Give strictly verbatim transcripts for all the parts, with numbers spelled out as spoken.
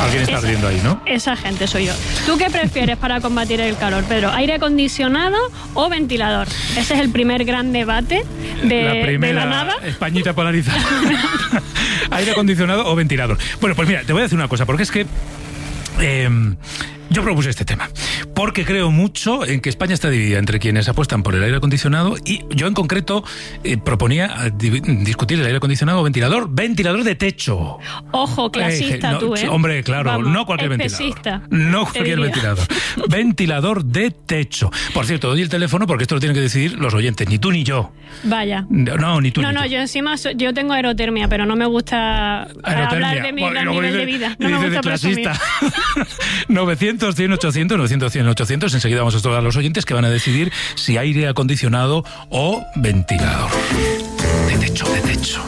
Alguien está ardiendo ahí, ¿no? Esa gente soy yo. ¿Tú qué prefieres para combatir el calor, Pedro? ¿Aire acondicionado o ventilador? Ese es el primer gran debate de la, primera de la nada. Españita polarizada. ¿Aire acondicionado o ventilador? Bueno, pues mira, te voy a decir una cosa, porque es que eh, yo propuse este tema porque creo mucho en que España está dividida entre quienes apuestan por el aire acondicionado y yo en concreto eh, proponía discutir el aire acondicionado o ventilador, ventilador de techo. Ojo, clasista eh, no, tú, ¿eh? Hombre, claro, Vamos, no cualquier especista, ventilador. No cualquier ventilador. Ventilador de techo. Por cierto, doy el teléfono porque esto lo tienen que decidir los oyentes, ni tú ni yo. Vaya. No, ni tú no, ni No, tú. yo encima so, yo tengo aerotermia, pero no me gusta aerotermia. hablar de mi Bueno, nivel dice, de vida. No me gusta de presumir. novecientos, cien, ochocientos, novecientos, cien, ochocientos. Enseguida vamos a estudiar a los oyentes que van a decidir si aire acondicionado o ventilador. De techo, de techo.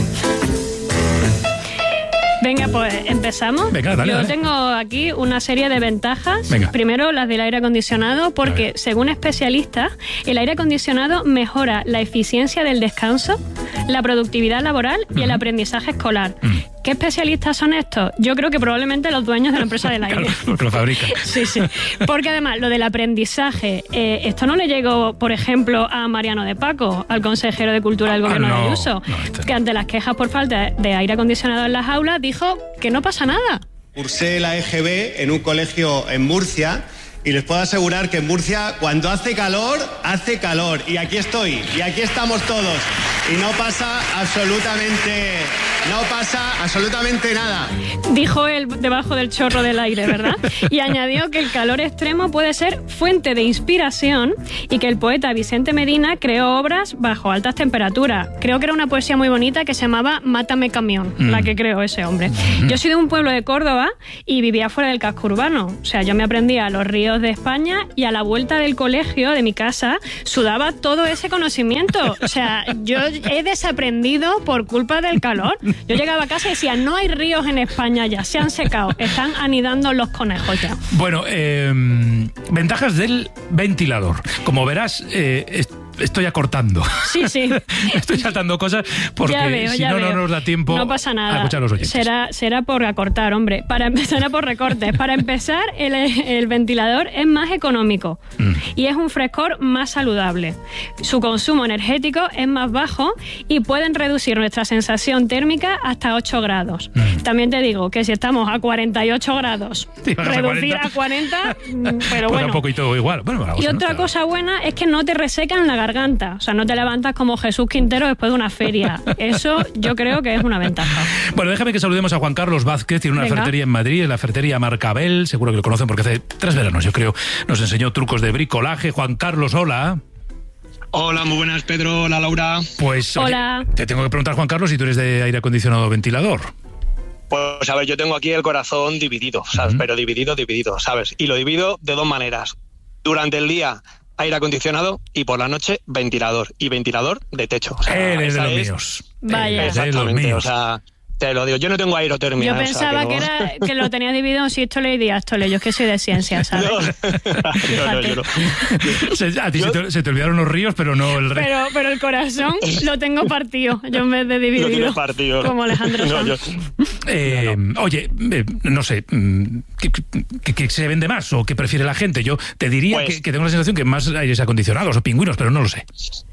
Venga, pues empezamos. Venga, dale, Yo dale. tengo aquí una serie de ventajas. Venga. Primero, las del aire acondicionado, porque según especialistas, el aire acondicionado mejora la eficiencia del descanso, la productividad laboral y uh-huh. el aprendizaje escolar. Uh-huh. ¿Qué especialistas son estos? Yo creo que probablemente los dueños de la empresa del aire. Claro, porque lo fabrican. Sí, sí. Porque además, lo del aprendizaje, eh, esto no le llegó, por ejemplo, a Mariano de Paco, al consejero de Cultura del gobierno ah, no, de Ayuso, no, que ante las quejas por falta de aire acondicionado en las aulas, dijo que no pasa nada. Cursé la E G B en un colegio en Murcia y les puedo asegurar que en Murcia cuando hace calor, hace calor. Y aquí estoy, y aquí estamos todos. Y no pasa absolutamente, no pasa absolutamente nada. Dijo él debajo del chorro del aire, ¿verdad? Y añadió que el calor extremo puede ser fuente de inspiración y que el poeta Vicente Medina creó obras bajo altas temperaturas. Creo que era una poesía muy bonita que se llamaba Mátame camión, mm. la que creó ese hombre. Mm. Yo soy de un pueblo de Córdoba y vivía fuera del casco urbano. O sea, yo me aprendía los ríos de España y a la vuelta del colegio, de mi casa, sudaba todo ese conocimiento. O sea, yo he desaprendido por culpa del calor. Yo llegaba a casa y decía, no hay ríos en España ya, se han secado, están anidando los conejos ya. Bueno, eh, ventajas del ventilador. Como verás, eh, est- estoy acortando. Sí, sí. Estoy saltando cosas porque ya veo, si ya no, veo. no nos da tiempo no pasa nada. a escuchar a los oyentes. Será, será por acortar, hombre. Para empezar, será por recortes. Para empezar, el, el ventilador es más económico mm. y es un frescor más saludable. Su consumo energético es más bajo y pueden reducir nuestra sensación térmica hasta ocho grados. Mm. También te digo que si estamos a cuarenta y ocho grados, reducir a cuarenta, pero pues bueno. un poquito igual. Bueno, vamos, y otra ¿no? cosa buena es que no te resecan la garganta. O sea, no te levantas como Jesús Quintero después de una feria. Eso yo creo que es una ventaja. Bueno, déjame que saludemos a Juan Carlos Vázquez, tiene una Venga. ferretería en Madrid, la ferretería Marcabel, seguro que lo conocen porque hace tres veranos, yo creo, nos enseñó trucos de bricolaje. Juan Carlos, hola. Hola, muy buenas, Pedro. Hola, Laura. Pues, hola. Oye, te tengo que preguntar, Juan Carlos, si tú eres de aire acondicionado o ventilador. Pues a ver, yo tengo aquí el corazón dividido, ¿sabes? Uh-huh. Pero dividido, dividido, ¿sabes? Y lo divido de dos maneras. Durante el día, aire acondicionado, y por la noche, ventilador. Y ventilador de techo. O sea, Eres de los es... míos. Vaya. Eres de los Exactamente, míos. o sea... Te lo digo, yo no tengo aerotermia. Yo pensaba o sea, que, que, no... era, que lo tenías dividido en sístole y diástole. Yo es que soy de ciencia, ¿sabes? No, no, no, yo no. Se, a ti yo... se, te, se te olvidaron los ríos, pero no el resto. Pero, pero el corazón lo tengo partido, yo en vez de dividido. Lo tienes partido. Como Alejandro no, Sanz. yo... Eh, no, no. Oye, eh, no sé, ¿qué, qué, qué se vende más o qué prefiere la gente? Yo te diría pues... que, que tengo la sensación que más aires acondicionados o pingüinos, pero no lo sé.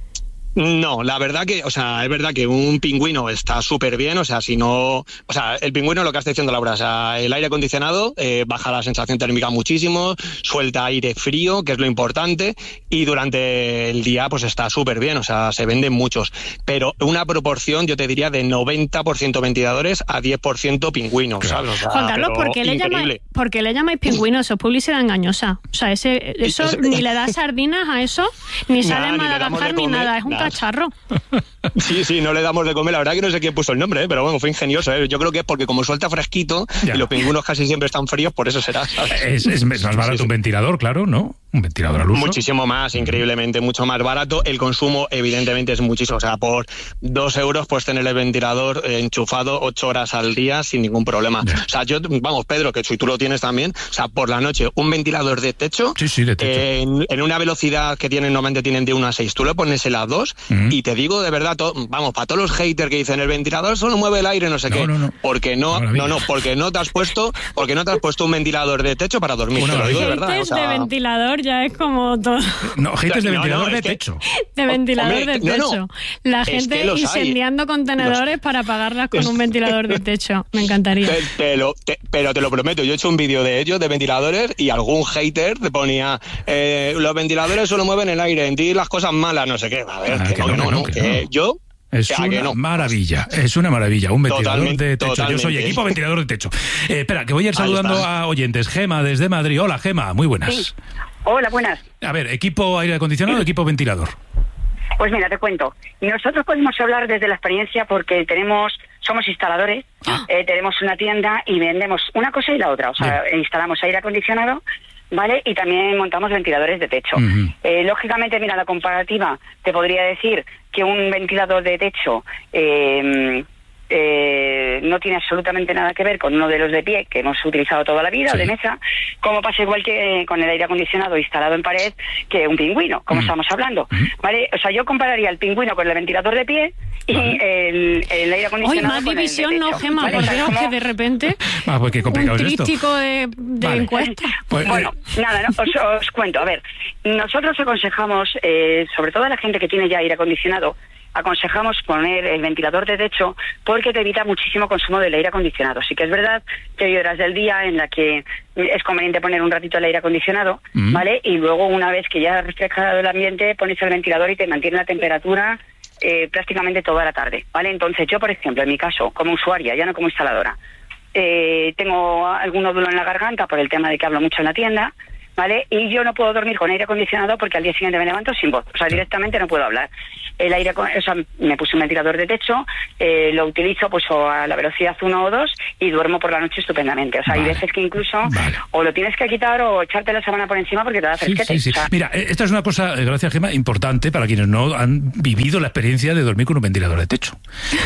No, la verdad que, o sea, es verdad que un pingüino está súper bien, o sea, si no, o sea, el pingüino, lo que está diciendo Laura, o sea, el aire acondicionado eh, baja la sensación térmica muchísimo, suelta aire frío, que es lo importante, y durante el día pues está súper bien, o sea, se venden muchos, pero una proporción, yo te diría, de noventa por ciento ventiladores a diez por ciento pingüinos, claro. ¿sabes? O sea, Juan Carlos, ¿por qué, le llamáis, ¿por qué le llamáis pingüino? Eso es publicidad engañosa. O sea, ese, eso es, ni le das sardinas a eso, ni sale en Madagascar, ni nada, es un nada. Cacharro. Sí, sí, no le damos de comer. La verdad que no sé quién puso el nombre, ¿eh? Pero bueno, fue ingenioso, ¿eh? Yo creo que es porque como suelta fresquito ya. Y los pingüinos casi siempre están fríos, por eso será, ¿sabes? Es, es, es más barato sí, sí. un ventilador, claro, ¿no? un ventilador al uso. Muchísimo más, increíblemente, mucho más barato. El consumo, evidentemente, es muchísimo. O sea, por dos euros puedes tener el ventilador eh, enchufado ocho horas al día sin ningún problema. Yeah. O sea, yo, vamos, Pedro, que si tú lo tienes también, o sea, por la noche, un ventilador de techo, sí, sí, de techo. Eh, en, en una velocidad que tienen, normalmente tienen de uno a seis, tú le pones en las dos, uh-huh. y te digo de verdad, to, vamos, para todos los haters que dicen el ventilador solo mueve el aire, no sé no, qué, no, no. porque no, no, no, porque no te has puesto, porque no te has puesto un ventilador de techo para dormir. Te lo digo de verdad. O sea, de ventilador ya es como todo. No, haters de no, ventilador no, de que, techo. De ventilador hombre, de techo. No, no. La gente es que incendiando hay. contenedores los... para apagarlas con un ventilador de techo. Me encantaría. Te, te lo, te, pero te lo prometo, yo he hecho un vídeo de ellos, de ventiladores, y algún hater te ponía eh, los ventiladores solo mueven el aire, en ti las cosas malas, no sé qué. A ver, ah, que, que no, que no, no, que, que no. yo... Es o sea, una no. maravilla, es una maravilla, un ventilador totalmente, de techo. Totalmente. Yo soy equipo ventilador de techo. Eh, espera, que voy a ir saludando a oyentes. Gema, desde Madrid. Hola, Gema, muy buenas. Sí. Hola, buenas. A ver, ¿equipo aire acondicionado o equipo ventilador? Pues mira, te cuento. Nosotros podemos hablar desde la experiencia porque tenemos, somos instaladores, ah. eh, tenemos una tienda y vendemos una cosa y la otra. O sea, Bien. instalamos aire acondicionado, ¿vale? Y también montamos ventiladores de techo. Uh-huh. Eh, lógicamente, mira, la comparativa, te podría decir que un ventilador de techo eh, eh, no tiene absolutamente nada que ver con uno de los de pie que hemos utilizado toda la vida, sí. o de mesa, como pasa igual que eh, con el aire acondicionado instalado en pared que un pingüino, como uh-huh. estamos hablando. Uh-huh. ¿Vale? O sea, yo compararía el pingüino con el ventilador de pie y vale. el, el aire acondicionado. Hoy más con división, el de techo, no, Gema, ¿vale? por o sea, Dios, como... que de repente ah, pues qué complicado un es esto. tríptico de, de vale. encuesta. Pues, bueno, eh... nada, no, os, os cuento. A ver, nosotros aconsejamos, eh, sobre todo a la gente que tiene ya aire acondicionado, aconsejamos poner el ventilador de techo porque te evita muchísimo consumo del aire acondicionado. Sí que es verdad que hay horas del día en la que es conveniente poner un ratito el aire acondicionado, mm. ¿vale? Y luego, una vez que ya ha refrescado el ambiente, pones el ventilador y te mantiene la temperatura eh, prácticamente toda la tarde, ¿vale? Entonces, yo, por ejemplo, en mi caso, como usuaria, ya no como instaladora, eh, tengo algún nódulo en la garganta por el tema de que hablo mucho en la tienda, ¿vale? Y yo no puedo dormir con aire acondicionado porque al día siguiente me levanto sin voz. O sea, directamente no puedo hablar. El aire, o sea, me puse un ventilador de techo, eh, lo utilizo pues o a la velocidad uno o dos y duermo por la noche estupendamente. O sea, vale. hay veces que incluso vale. o lo tienes que quitar o echarte la sábana por encima porque te da fresquete. Sí, sí, sí. O sea, mira, esta es una cosa, gracias Gema, importante para quienes no han vivido la experiencia de dormir con un ventilador de techo.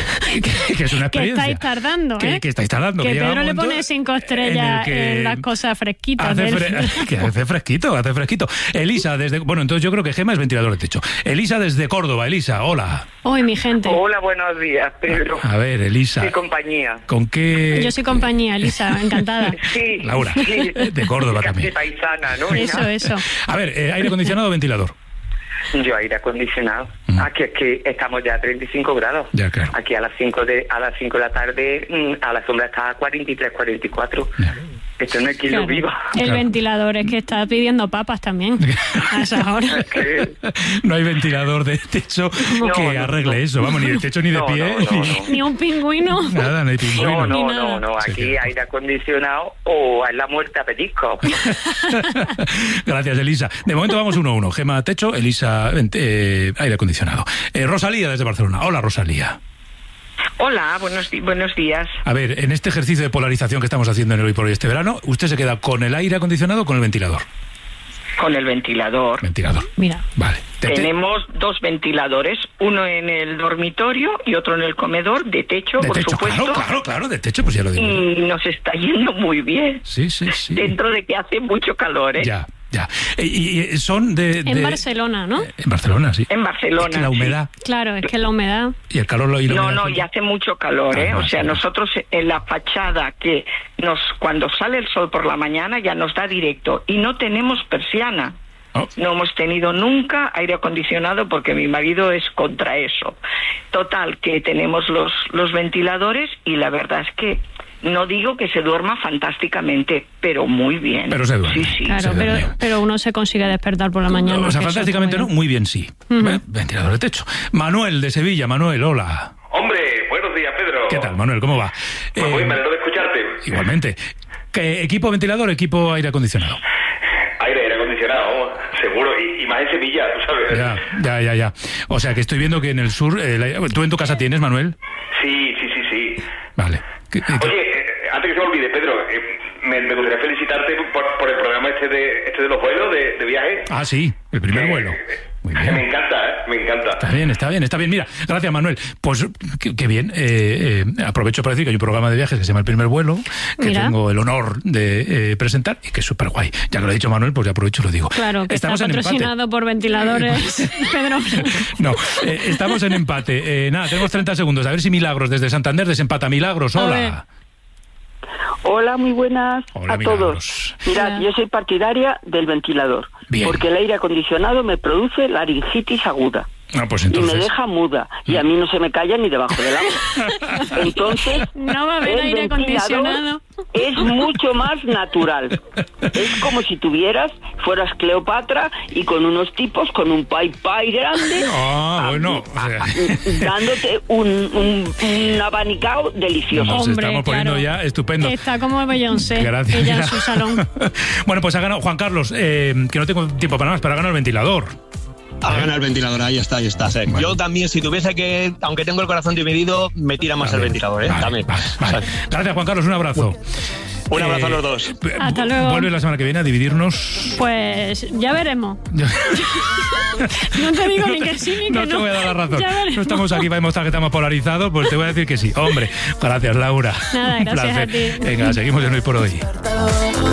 que, que es una experiencia. Que estáis tardando, ¿eh? Que, que estáis tardando. Que, que Pedro le pone cinco estrellas en, en las cosas fresquitas. Hace, fre que hace fresquito, hace fresquito. Elisa, desde... Bueno, entonces yo creo que Gema es ventilador de techo. Elisa desde Córdoba. Elisa, hola. Hoy mi gente. Hola, buenos días, Pedro. A ver, Elisa. ¿Qué compañía? ¿Con qué...? Yo soy compañía, Elisa, encantada. Sí. Laura, sí. De Córdoba también. Paisana, ¿no? Eso, eso. A ver, eh, ¿aire acondicionado o ventilador? Yo aire acondicionado. Mm. Aquí es que estamos ya a treinta y cinco grados. Ya, claro. Aquí a las cinco de a las cinco de la tarde a la sombra está a cuarenta y tres, cuarenta y cuatro. Ya. Esto no es quien claro. lo viva. El claro. ventilador es que está pidiendo papas también a esa hora. No hay ventilador de techo no, que no, arregle no. eso, vamos, ni de techo ni de no, pie. No, no, no. Ni un pingüino. Nada, no hay pingüino. No, no, no, no. Aquí sí, aire acondicionado o es la muerte a petisco. Gracias, Elisa. De momento vamos uno a uno. Gema, techo, Elisa, eh, aire acondicionado. Eh, Rosalía desde Barcelona. Hola, Rosalía. Hola, buenos, buenos días. A ver, en este ejercicio de polarización que estamos haciendo en el Hoy por Hoy este verano, ¿usted se queda con el aire acondicionado o con el ventilador? Con el ventilador. Ventilador. Mira. Vale. Tenemos dos ventiladores, uno en el dormitorio y otro en el comedor, de techo, de por techo, supuesto. Claro, claro, claro, de techo, pues ya lo digo. Y nos está yendo muy bien. Sí, sí, sí. Dentro de que hace mucho calor, ¿eh? Ya. Ya. Y, y son de, de... En Barcelona, ¿no? En Barcelona, sí. En Barcelona. Es que la humedad. Sí. Claro, es que la humedad. Y el calor y la No, humedad. no, y hace mucho calor, ¿eh? Ah, no, o sea, no. nosotros en la fachada que nos cuando sale el sol por la mañana ya nos da directo y no tenemos persiana. Oh. No hemos tenido nunca aire acondicionado porque mi marido es contra eso. Total, que tenemos los los ventiladores y la verdad es que no digo que se duerma fantásticamente, pero muy bien. Pero se duerme. Sí, sí. Claro, pero, pero uno se consigue despertar por la mañana. O sea, fantásticamente no, muy bien sí. Uh-huh. Ventilador de techo. Manuel, de Sevilla. Manuel, hola. Hombre, buenos días, Pedro. ¿Qué tal, Manuel? ¿Cómo va? Pues eh, muy me alegro de escucharte. Igualmente. ¿Qué, ¿Equipo ventilador o equipo aire acondicionado? Aire, aire acondicionado, seguro. Y, y más en Sevilla, tú sabes. Ya, ya, ya, ya. O sea, que estoy viendo que en el sur... Eh, la, ¿Tú en tu casa tienes, Manuel? Sí, sí, sí, sí. Vale. Oye, eh, antes que se me olvide, Pedro, eh, me, me gustaría felicitarte por, por el programa este de este de los vuelos, de, de viaje. Ah, sí, el primer Eh, vuelo. Muy bien. Me encanta, ¿eh? Me encanta. Está bien, está bien, está bien. Mira, gracias, Manuel. Pues qué, qué bien. Eh, eh, aprovecho para decir que hay un programa de viajes que se llama El Primer Vuelo, que Mira. tengo el honor de eh, presentar y que es súper guay. Ya que lo ha dicho Manuel, pues ya aprovecho y lo digo. Claro, que Estamos está en empate. patrocinado por ventiladores. Pedro. No, eh, estamos en empate. Eh, nada, tenemos treinta segundos. A ver si Milagros desde Santander desempata. Milagros, A ver. hola. Hola, muy buenas Hola, a Milagros. todos. Mirad, Hola. yo soy partidaria del ventilador, Bien. porque el aire acondicionado me produce laringitis aguda Ah, pues y entonces. me deja muda, y a mí no se me calla ni debajo del agua. Entonces, No va a haber el aire ventilador acondicionado. es mucho más natural. Es como si tuvieras, fueras Cleopatra y con unos tipos con un pai pai grande, Ah, bueno. O sea, dándote un, un, un abanicao delicioso. nos Hombre, estamos poniendo claro. ya estupendo. Está como Beyoncé, Gracias. ella en su salón. Bueno, pues ha ganado Juan Carlos, eh, que no tengo tiempo para más, pero ha ganado el ventilador. Ha ganado el ventilador, ahí está, ahí está. Sí. Bueno. Yo también, si tuviese que, aunque tengo el corazón dividido, me tira más el ventilador, ¿eh? Vale, También. vale, vale. Gracias, Juan Carlos, un abrazo. Un abrazo Eh, a los dos. Hasta luego. Vuelve la semana que viene a dividirnos. Pues ya veremos. No te digo ni que sí ni que no. No te voy a dar la razón. Ya veremos. No estamos aquí para demostrar que estamos polarizados, pues te voy a decir que sí. Hombre, gracias, Laura. Nada, Un gracias placer. a ti. Venga, seguimos en Hoy por Hoy.